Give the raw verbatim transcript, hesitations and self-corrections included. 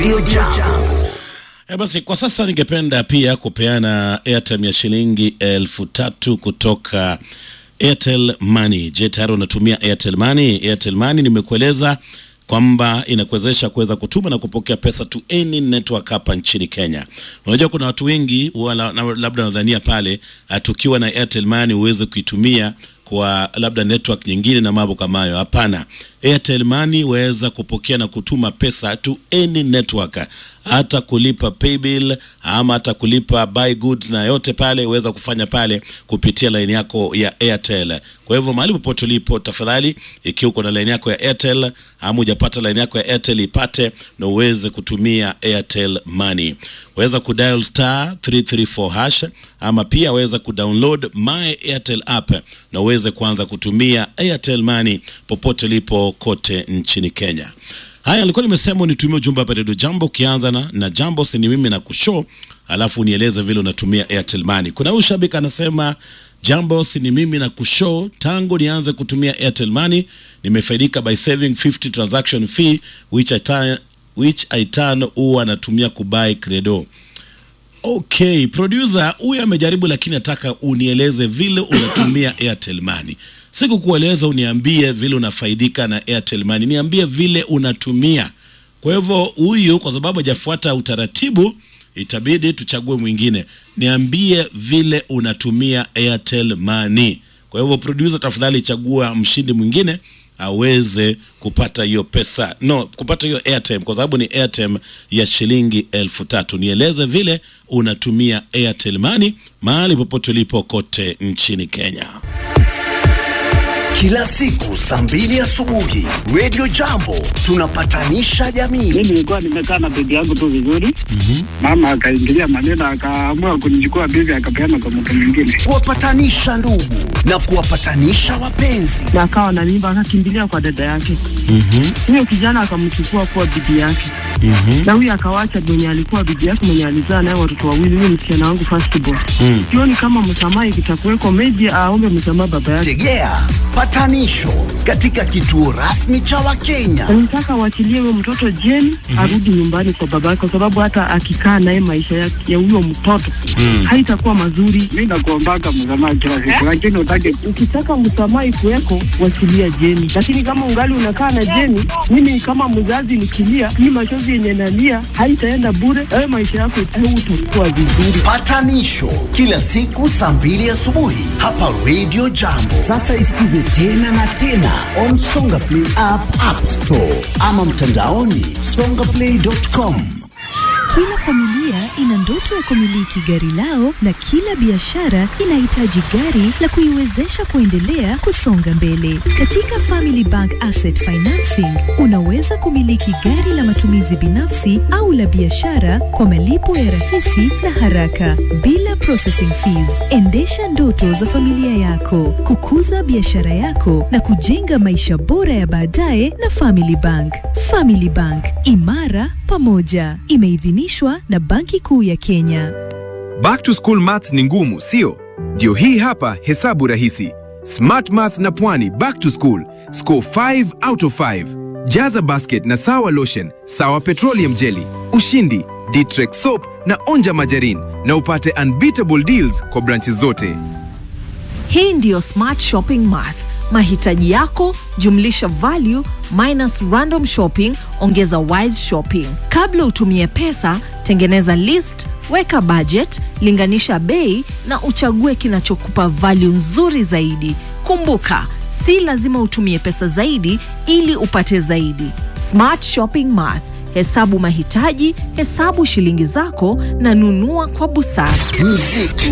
Radio Jambo. E basi kwa sasa ningependa pia kupeana airtime ya shilingi elfu tatu kutoka Airtel Money. Je, tayari unatumia Airtel Money? Airtel Money nimekueleza kwamba inakuwezesha kuweza kutuma na kupokea pesa to any network hapa nchini Kenya. Unajua kuna watu wengi wala labda nadhania pale tukiwa na Airtel Money uweze kuitumia kwa labda network nyingine na mambo kama hayo. Hapana. Airtel Money waweza kupokea na kutuma pesa to any network, hata kulipa pay bill ama hata kulipa buy goods na yote pale waweza kufanya pale kupitia line yako ya Airtel. Kwa hivyo mahali popote ulipo, tafadhali ikiwa uko na line yako ya Airtel ama hujapata line yako ya Airtel, ipate na uweze kutumia Airtel Money. Waweza kudial star three three four hash ama pia waweza kudownload my Airtel app na uweze kuanza kutumia Airtel Money popote ulipo kote nchini Kenya. Haya, nilikuwa nimesema unitumie ujumbe hapa Radio Jambo, kianza na, na Jambo si ni mimi na kushow, alafu nieleze vile unatumia Airtel Money. Kuna ushabiki anasema Jambo si ni mimi na kushow, tangu nianze kutumia Airtel Money nimefaidika by saving fifty transaction fee which I turn, which I turn huwa natumia kubuy credo. Okay, producer huyu amejaribu, lakini nataka unieleze vile unatumia Airtel Money. Siku kueleza uniambie vile unafaidika na Airtel Money, niambie vile unatumia. Kwa hivyo huyu kwa sababu hajafuata utaratibu, itabidi tuchague mwingine. Niambie vile unatumia Airtel Money. Kwa hivyo producer, tafadhali chagua mshindi mwingine aweze kupata hiyo pesa, no, kupata hiyo airtime, kwa sababu ni airtime ya shilingi elfu tatu. Nieleze vile unatumia Airtel Money mahali popote ulipo kote nchini Kenya. Kila siku saa mbili asubuhi Radio Jambo tunapatanisha jamii. Mimi nilikuwa nimekaa na bibi yangu tu vizuri. Mhm. Mama akaingilia maneno, akaamua kunichukua bibi akapeana kwa mtu mwingine. Kuwapatanisha ndugu na kuwapatanisha wapenzi. Na akawa na mimba, akakimbilia kwa dada yake. Mhm. Huyo kijana akamchukua kwa bibi yake. Mhm. Na huyo akawacha mwenye alikuwa bibi yake mwenye alizaa naye watoto wawili, huyo msichana wangu first born. Mhm. Sioni kama msamaha ikitakuweko, maybe aombe msamaha baba yake. Tegea patanisho katika kituo rasmi cha Wakenya. Nataka waachilie huyo mtoto Jane, mm-hmm, arudi nyumbani kwa babake, kwa sababu hata akikaa naye maisha yake ya huyo mtoto mm, haitakuwa mazuri. Mimi nakuombaka msamaha kila siku, lakini utake ukitaka msamaha ikuweko, waachilia Jane. Lakini kama ungali unakaa na Jane, mimi kama mzazi nikilia, hii machozi yenye nalia haitaenda bure. Wewe maisha yako itakuwa vizuri. Patanisho kila siku saa mbili asubuhi hapa Radio Jambo. Sasa isikize tena na tena on Songa Play app, App Store ama mtandaoni songa play dot com. Kila familia ina ndoto ya kumiliki gari lao, na kila biashara inahitaji gari la kuiwezesha kuendelea kusonga mbele. Katika Family Bank Asset Financing, unaweza kumiliki gari la matumizi binafsi au la biashara kwa malipo ya rahisi na haraka, bila processing fees. Endesha ndoto za familia yako, kukuza biashara yako na kujenga maisha bora ya baadaye na Family Bank. Family Bank, imara pamoja. Imeidhinishwa na Banki Kuu ya Kenya. Back to school maths ni ngumu, sio? Ndio hii hapa hesabu rahisi. Smart Math na Pwani back to school. Score five out of five. Jaza basket na sawa lotion, sawa petroleum jelly, ushindi, Ditrex soap na onja majarin, na upate unbeatable deals kwa branches zote. Hii ndio Smart Shopping Math. Mahitaji yako jumlisha value minus random shopping ongeza wise shopping. Kabla utumie pesa, tengeneza list, weka budget, linganisha bei na uchague kinachokupa value nzuri zaidi. Kumbuka, si lazima utumie pesa zaidi ili upate zaidi. Smart Shopping Math. Hesabu mahitaji, hesabu shilingi zako na nunua kwa busara. Muziki